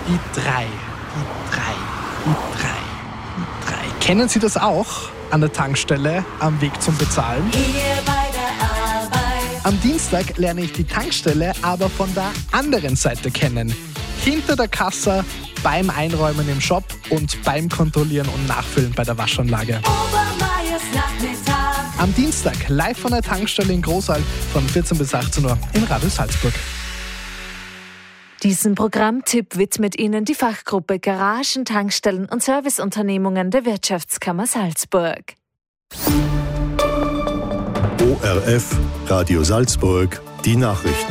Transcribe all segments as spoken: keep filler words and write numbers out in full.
Die drei, die drei, die drei, die drei. Kennen Sie das auch an der Tankstelle am Weg zum Bezahlen? Hier bei der Arbeit. Am Dienstag lerne ich die Tankstelle aber von der anderen Seite kennen. Hinter der Kasse, beim Einräumen im Shop und beim Kontrollieren und Nachfüllen bei der Waschanlage. Obermeiers Nachmittag. Am Dienstag live von der Tankstelle in Großal von vierzehn bis achtzehn Uhr in Radio Salzburg. Diesen Programmtipp widmet Ihnen die Fachgruppe Garagen, Tankstellen und Serviceunternehmungen der Wirtschaftskammer Salzburg. O R F, Radio Salzburg, die Nachrichten.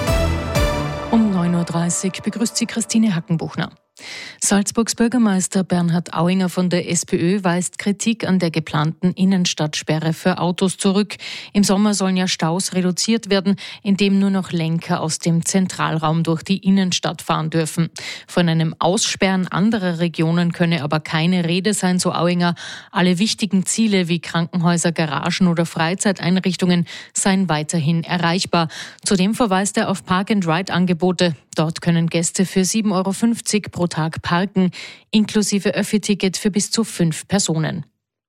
Um neun Uhr dreißig begrüßt sie Christine Hackenbuchner. Salzburgs Bürgermeister Bernhard Auinger von der SPÖ weist Kritik an der geplanten Innenstadtsperre für Autos zurück. Im Sommer sollen ja Staus reduziert werden, indem nur noch Lenker aus dem Zentralraum durch die Innenstadt fahren dürfen. Von einem Aussperren anderer Regionen könne aber keine Rede sein, so Auinger. Alle wichtigen Ziele wie Krankenhäuser, Garagen oder Freizeiteinrichtungen seien weiterhin erreichbar. Zudem verweist er auf Park-and-Ride-Angebote. Dort können Gäste für sieben Euro fünfzig pro Tag parken, inklusive Öffi-Ticket für bis zu fünf Personen.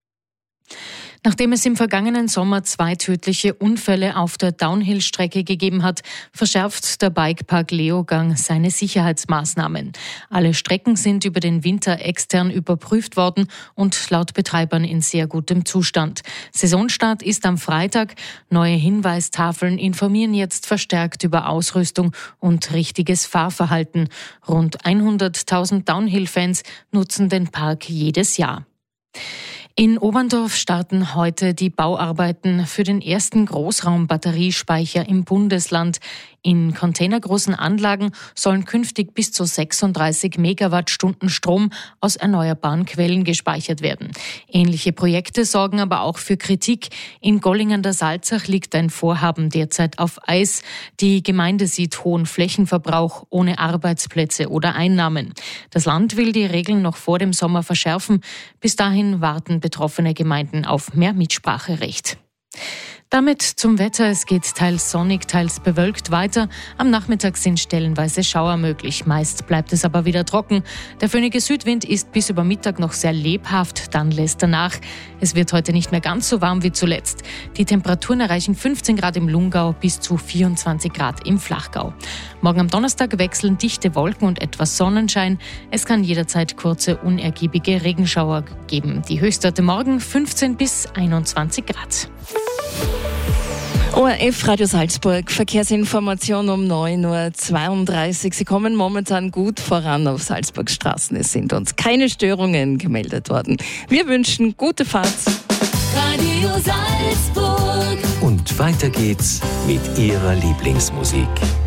Nachdem es im vergangenen Sommer zwei tödliche Unfälle auf der Downhill-Strecke gegeben hat, verschärft der Bikepark Leogang seine Sicherheitsmaßnahmen. Alle Strecken sind über den Winter extern überprüft worden und laut Betreibern in sehr gutem Zustand. Saisonstart ist am Freitag. Neue Hinweistafeln informieren jetzt verstärkt über Ausrüstung und richtiges Fahrverhalten. Rund hunderttausend Downhill-Fans nutzen den Park jedes Jahr. In Oberndorf starten heute die Bauarbeiten für den ersten Großraumbatteriespeicher im Bundesland. In containergroßen Anlagen sollen künftig bis zu sechsunddreißig Megawattstunden Strom aus erneuerbaren Quellen gespeichert werden. Ähnliche Projekte sorgen aber auch für Kritik. In Golling an der Salzach liegt ein Vorhaben derzeit auf Eis. Die Gemeinde sieht hohen Flächenverbrauch ohne Arbeitsplätze oder Einnahmen. Das Land will die Regeln noch vor dem Sommer verschärfen. Bis dahin warten betroffene Gemeinden auf mehr Mitspracherecht. Damit zum Wetter. Es geht teils sonnig, teils bewölkt weiter. Am Nachmittag sind stellenweise Schauer möglich. Meist bleibt es aber wieder trocken. Der föhnige Südwind ist bis über Mittag noch sehr lebhaft, dann lässt er nach. Es wird heute nicht mehr ganz so warm wie zuletzt. Die Temperaturen erreichen fünfzehn Grad im Lungau bis zu vierundzwanzig Grad im Flachgau. Morgen am Donnerstag wechseln dichte Wolken und etwas Sonnenschein. Es kann jederzeit kurze, unergiebige Regenschauer geben. Die Höchstwerte morgen fünfzehn bis einundzwanzig Grad. O R F Radio Salzburg, Verkehrsinformation um neun Uhr zweiunddreißig. Sie kommen momentan gut voran auf Salzburgs Straßen. Es sind uns keine Störungen gemeldet worden. Wir wünschen gute Fahrt. Radio Salzburg. Und weiter geht's mit Ihrer Lieblingsmusik.